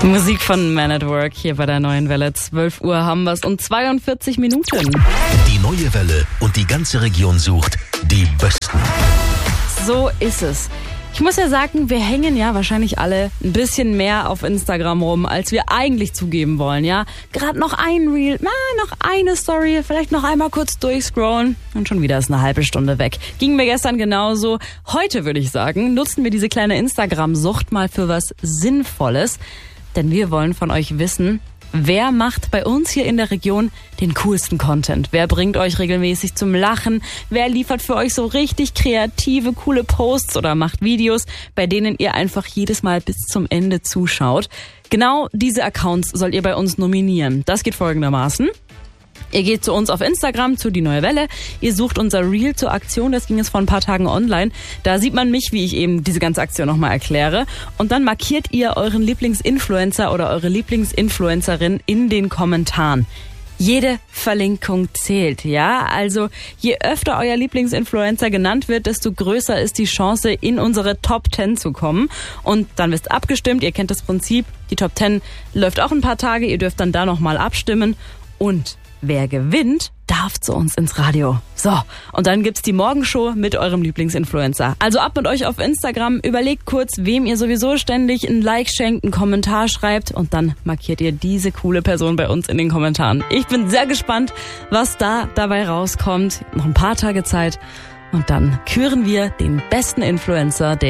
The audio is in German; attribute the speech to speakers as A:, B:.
A: Musik von Man at Work hier bei der Neuen Welle. 12 Uhr haben wir es und 42 Minuten.
B: Die Neue Welle und die ganze Region sucht die Besten.
A: So ist es. Ich muss ja sagen, wir hängen ja wahrscheinlich alle ein bisschen mehr auf Instagram rum, als wir eigentlich zugeben wollen, ja. Gerade noch ein Reel, noch eine Story, vielleicht noch einmal kurz durchscrollen und schon wieder ist eine halbe Stunde weg. Ging mir gestern genauso. Heute würde ich sagen, nutzen wir diese kleine Instagram-Sucht mal für was Sinnvolles, denn wir wollen von euch wissen, wer macht bei uns hier in der Region den coolsten Content? Wer bringt euch regelmäßig zum Lachen? Wer liefert für euch so richtig kreative, coole Posts oder macht Videos, bei denen ihr einfach jedes Mal bis zum Ende zuschaut? Genau diese Accounts sollt ihr bei uns nominieren. Das geht folgendermaßen. Ihr geht zu uns auf Instagram, zu Die Neue Welle. Ihr sucht unser Reel zur Aktion, das ging jetzt vor ein paar Tagen online. Da sieht man mich, wie ich eben diese ganze Aktion nochmal erkläre. Und dann markiert ihr euren Lieblingsinfluencer oder eure Lieblingsinfluencerin in den Kommentaren. Jede Verlinkung zählt, ja? Also je öfter euer Lieblingsinfluencer genannt wird, desto größer ist die Chance, in unsere Top 10 zu kommen. Und dann wird abgestimmt, ihr kennt das Prinzip, die Top 10 läuft auch ein paar Tage, ihr dürft dann da nochmal abstimmen. Und wer gewinnt, darf zu uns ins Radio. So, und dann gibt's die Morgenshow mit eurem Lieblingsinfluencer. Also ab mit euch auf Instagram, überlegt kurz, wem ihr sowieso ständig ein Like schenkt, einen Kommentar schreibt und dann markiert ihr diese coole Person bei uns in den Kommentaren. Ich bin sehr gespannt, was da dabei rauskommt. Noch ein paar Tage Zeit und dann küren wir den besten Influencer der